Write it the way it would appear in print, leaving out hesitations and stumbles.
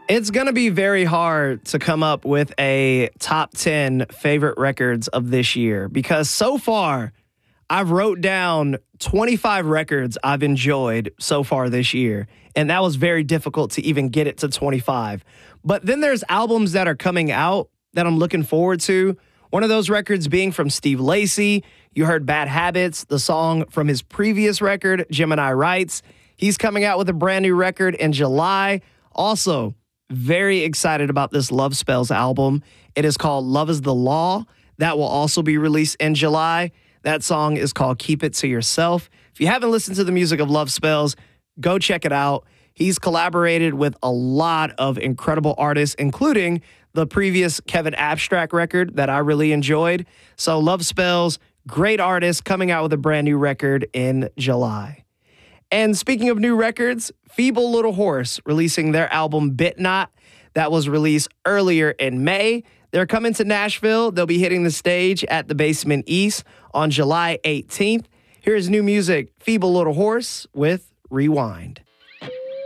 It's going to be very hard to come up with a top 10 favorite records of this year because so far I've wrote down 25 records I've enjoyed so far this year, and that was very difficult to even get it to 25. But then there's albums that are coming out that I'm looking forward to. One of those records being from Steve Lacy. You heard Bad Habits, the song from his previous record, Gemini Rights. He's coming out with a brand new record in July. Also, very excited about this Love Spells album. It is called Love is the Law. That will also be released in July. That song is called Keep It to Yourself. If you haven't listened to the music of Love Spells, go check it out. He's collaborated with a lot of incredible artists, including the previous Kevin Abstract record that I really enjoyed. So Love Spells, great artist, coming out with a brand new record in July. And speaking of new records, Feeble Little Horse releasing their album Bit Not. That was released earlier in May. They're coming to Nashville. They'll be hitting the stage at the Basement East on July 18th. Here's new music, Feeble Little Horse with Rewind.